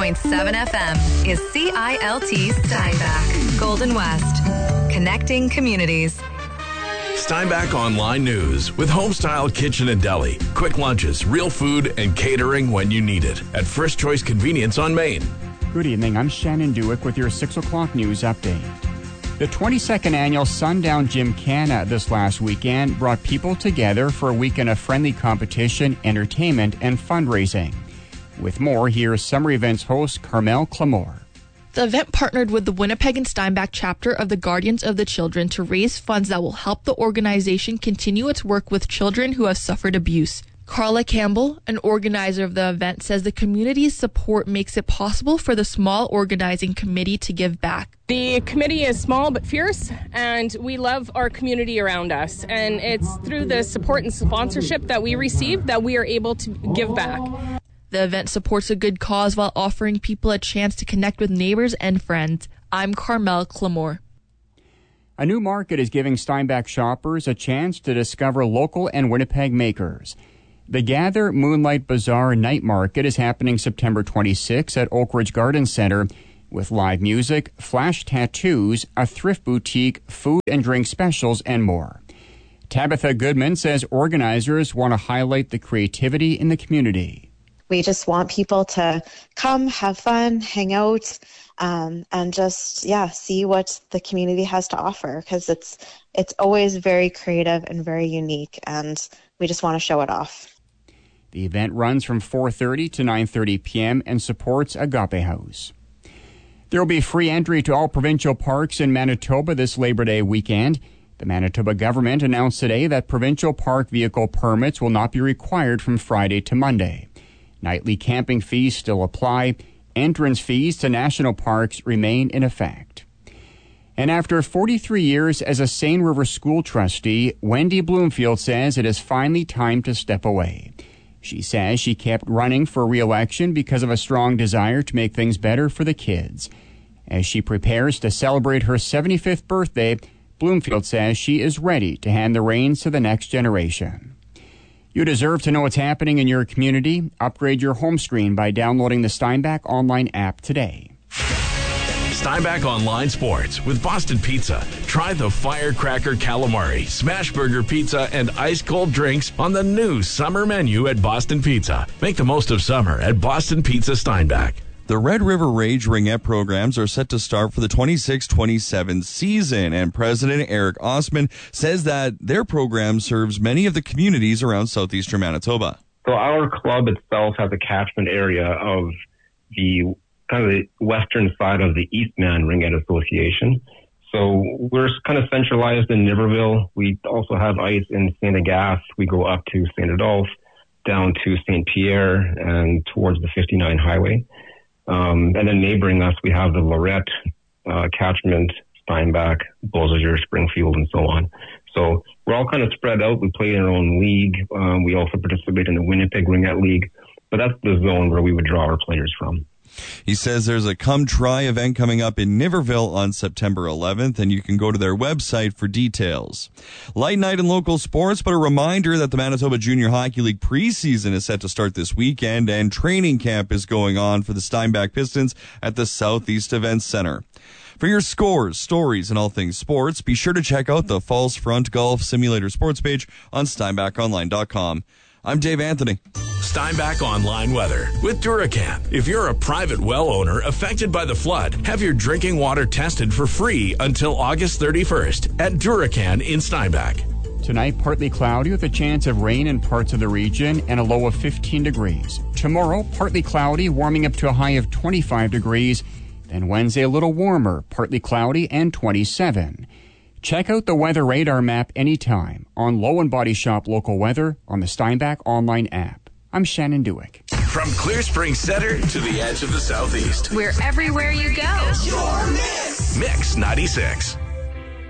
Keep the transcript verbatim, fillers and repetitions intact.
point seven F M is C I L T Steinbach, Golden West, connecting communities. Steinbach Online News with Homestyle Kitchen and Deli. Quick lunches, real food, and catering when you need it at First Choice Convenience on Main. Good evening, I'm Shannon Dewick with your six o'clock news update. The twenty-second annual Sundown Gymkhana this last weekend brought people together for a weekend of friendly competition, entertainment, and fundraising. With more, here's Summer Events host Carmel Clamore. The event partnered with the Winnipeg and Steinbach chapter of the Guardians of the Children to raise funds that will help the organization continue its work with children who have suffered abuse. Carla Campbell, an organizer of the event, says the community's support makes it possible for the small organizing committee to give back. The committee is small but fierce, and we love our community around us. And it's through the support and sponsorship that we receive that we are able to give back. The event supports a good cause while offering people a chance to connect with neighbors and friends. I'm Carmel Clamore. A new market is giving Steinbach shoppers a chance to discover local and Winnipeg makers. The Gather Moonlight Bazaar Night Market is happening September twenty-sixth at Oak Ridge Garden Center with live music, flash tattoos, a thrift boutique, food and drink specials, and more. Tabitha Goodman says organizers want to highlight the creativity in the community. We just want people to come, have fun, hang out, um, and just, yeah, see what the community has to offer, because it's it's always very creative and very unique, and we just want to show it off. The event runs from four thirty to nine thirty p.m. and supports Agape House. There will be free entry to all provincial parks in Manitoba this Labor Day weekend. The Manitoba government announced today that provincial park vehicle permits will not be required from Friday to Monday. Nightly camping fees still apply. Entrance fees to national parks remain in effect. And after forty-three years as a Seine River school trustee, Wendy Bloomfield says it is finally time to step away. She says she kept running for re-election because of a strong desire to make things better for the kids. As she prepares to celebrate her seventy-fifth birthday, Bloomfield says she is ready to hand the reins to the next generation. You deserve to know what's happening in your community. Upgrade your home screen by downloading the Steinbach Online app today. Steinbach Online Sports with Boston Pizza. Try the Firecracker Calamari, Smash Burger Pizza, and ice-cold drinks on the new summer menu at Boston Pizza. Make the most of summer at Boston Pizza Steinbach. The Red River Rage Ringette programs are set to start for the twenty-six twenty-seven season, and President Eric Osman says that their program serves many of the communities around southeastern Manitoba. So our club itself has a catchment area of the kind of the western side of the Eastman Ringette Association. So we're kind of centralized in Niverville. We also have ice in Saint Agasse. We go up to Saint Adolphe, down to Saint Pierre, and towards the fifty-nine highway. Um, and then neighboring us, we have the Lorette, uh, Catchment, Steinbach, Beausejour, Springfield, and so on. So we're all kind of spread out. We play in our own league. Um, we also participate in the Winnipeg Ringette League. But that's the zone where we would draw our players from. He says there's a Come Try event coming up in Niverville on September eleventh, and you can go to their website for details. Light night in local sports, but a reminder that the Manitoba Junior Hockey League preseason is set to start this weekend, and training camp is going on for the Steinbach Pistons at the Southeast Events Center. For your scores, stories, and all things sports, be sure to check out the Falls Front Golf Simulator sports page on steinbach online dot com. I'm Dave Anthony. Steinbach Online weather with Duracan. If you're a private well owner affected by the flood, have your drinking water tested for free until August thirty-first at Duracan in Steinbach. Tonight, partly cloudy with a chance of rain in parts of the region and a low of fifteen degrees. Tomorrow, partly cloudy, warming up to a high of twenty-five degrees. Then Wednesday, a little warmer, partly cloudy and twenty-seven. Check out the weather radar map anytime on Low and Body Shop Local Weather on the Steinbach Online app. I'm Shannon Dewick. From Clear Spring Center to the edge of the Southeast. We're everywhere you go. Your Mix. Mix ninety-six.